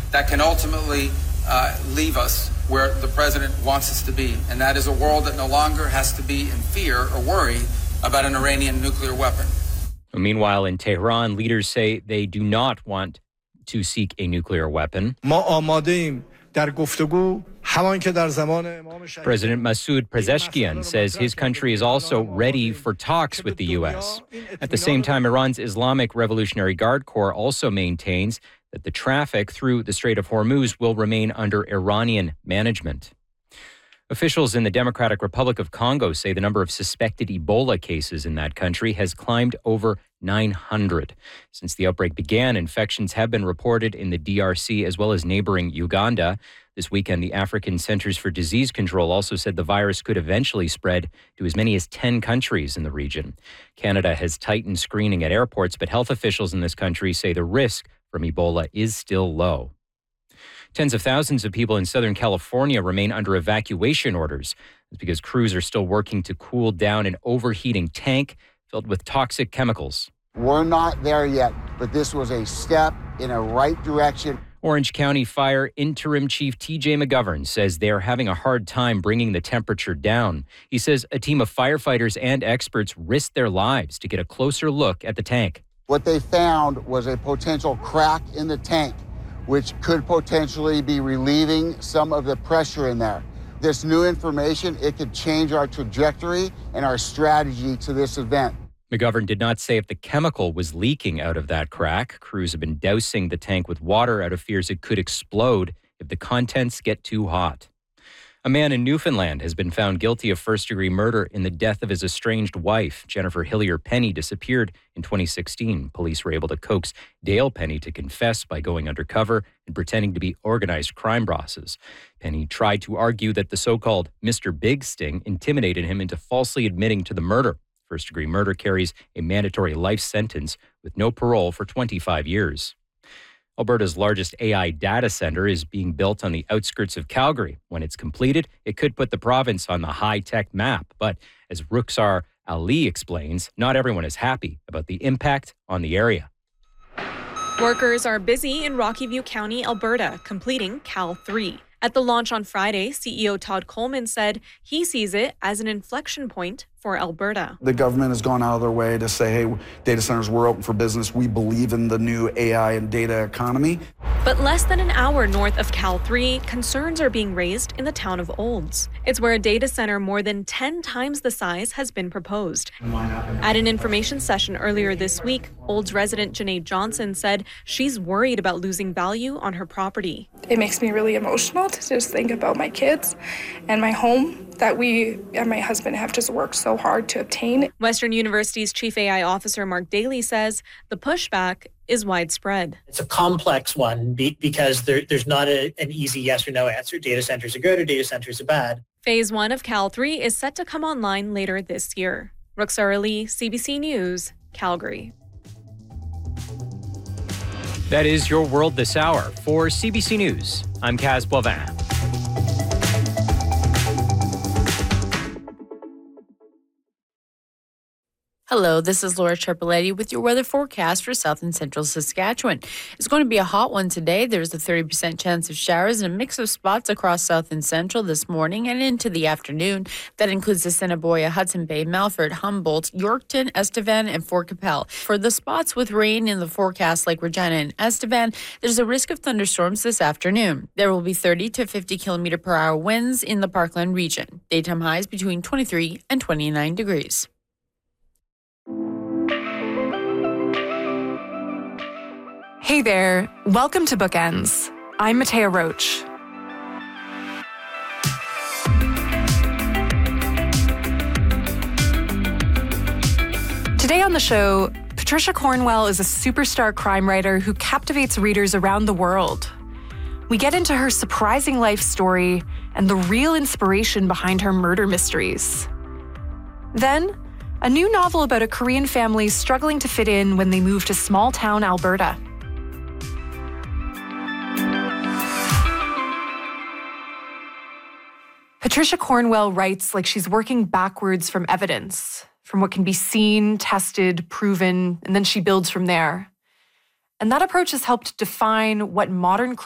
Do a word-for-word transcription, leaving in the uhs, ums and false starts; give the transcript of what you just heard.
that can ultimately uh, leave us where the president wants us to be, and that is a world that no longer has to be in fear or worry about an Iranian nuclear weapon. Meanwhile, in Tehran, leaders say they do not want to seek a nuclear weapon. President Masoud Pezeshkian says his country is also ready for talks with the U S. At the same time, Iran's Islamic Revolutionary Guard Corps also maintains that the traffic through the Strait of Hormuz will remain under Iranian management. Officials in the Democratic Republic of Congo say the number of suspected Ebola cases in that country has climbed over nine hundred. Since the outbreak began, infections have been reported in the D R C as well as neighboring Uganda. This weekend, the African Centers for Disease Control also said the virus could eventually spread to as many as ten countries in the region. Canada has tightened screening at airports, but health officials in this country say the risk from Ebola is still low. Tens of thousands of people in Southern California remain under evacuation orders. It's because crews are still working to cool down an overheating tank filled with toxic chemicals. We're not there yet, but this was a step in a right direction. Orange County Fire Interim Chief T J McGovern says they're having a hard time bringing the temperature down. He says a team of firefighters and experts risked their lives to get a closer look at the tank. What they found was a potential crack in the tank, which could potentially be relieving some of the pressure in there. This new information, it could change our trajectory and our strategy to this event. McGovern did not say if the chemical was leaking out of that crack. Crews have been dousing the tank with water out of fears it could explode if the contents get too hot. A man in Newfoundland has been found guilty of first-degree murder in the death of his estranged wife. Jennifer Hillier Penny disappeared in twenty sixteen. Police were able to coax Dale Penny to confess by going undercover and pretending to be organized crime bosses. Penny tried to argue that the so-called Mister Big Sting intimidated him into falsely admitting to the murder. First-degree murder carries a mandatory life sentence with no parole for twenty-five years. Alberta's largest A I data center is being built on the outskirts of Calgary. When it's completed, it could put the province on the high-tech map. But as Rukhsar Ali explains, not everyone is happy about the impact on the area. Workers are busy in Rocky View County, Alberta, completing Cal three. At the launch on Friday, C E O Todd Coleman said he sees it as an inflection point for Alberta. The government has gone out of their way to say, hey, data centers, we're open for business. We believe in the new A I and data economy. But less than an hour north of Cal three, concerns are being raised in the town of Olds. It's where a data center more than ten times the size has been proposed. At an information session earlier this week, Olds resident Janae Johnson said she's worried about losing value on her property. It makes me really emotional to just think about my kids and my home that we and my husband have just worked so hard to obtain. Western University's Chief A I Officer Mark Daly says the pushback is widespread. It's a complex one because there, there's not a, an easy yes or no answer. Data centers are good or data centers are bad. Phase one of Cal three is set to come online later this year. Rukhsar Ali, C B C News, Calgary. That is your world this hour. For C B C News, I'm Kaz Boivin. Hello, this is Laura Ciarpelletti with your weather forecast for south and central Saskatchewan. It's going to be a hot one today. There's a thirty percent chance of showers and a mix of spots across south and central this morning and into the afternoon. That includes the Assiniboia, Hudson Bay, Melfort, Humboldt, Yorkton, Estevan, and Fort Capel. For the spots with rain in the forecast like Regina and Estevan, there's a risk of thunderstorms this afternoon. There will be thirty to fifty kilometer per hour winds in the Parkland region. Daytime highs between twenty-three and twenty-nine degrees. Hey there, welcome to Bookends. I'm Matea Roach. Today on the show, Patricia Cornwell is a superstar crime writer who captivates readers around the world. We get into her surprising life story and the real inspiration behind her murder mysteries. Then, a new novel about a Korean family struggling to fit in when they move to small-town Alberta. Patricia Cornwell writes like she's working backwards from evidence, from what can be seen, tested, proven, and then she builds from there. And that approach has helped define what modern crime